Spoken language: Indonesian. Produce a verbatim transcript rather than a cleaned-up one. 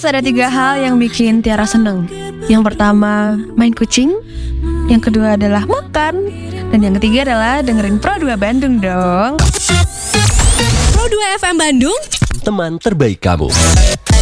guys, ada tiga hal yang bikin Tiara seneng. Yang pertama, main kucing. Yang kedua adalah makan. Dan yang ketiga adalah dengerin Pro dua Bandung dong. Pro dua F M Bandung, teman terbaik kamu.